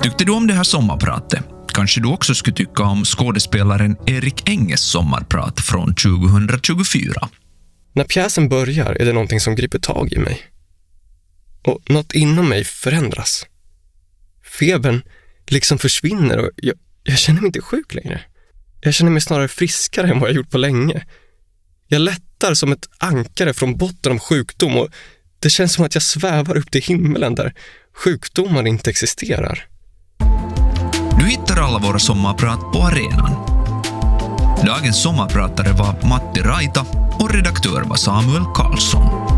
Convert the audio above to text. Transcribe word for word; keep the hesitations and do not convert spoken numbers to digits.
Tyckte du om det här sommarpratet? Kanske du också skulle tycka om skådespelaren Erik Enges sommarprat från tjugohundratjugofyra. När pjäsen börjar är det någonting som griper tag i mig. Och något inom mig förändras. Febern liksom försvinner och jag, jag känner mig inte sjuk längre. Jag känner mig snarare friskare än vad jag gjort på länge. Jag lättar som ett ankare från botten av sjukdom och det känns som att jag svävar upp till himmelen där sjukdomar inte existerar. Du hittar alla våra sommarprat på arenan. Dagens sommarpratare var Matti Raita och redaktör var Samuel Karlsson.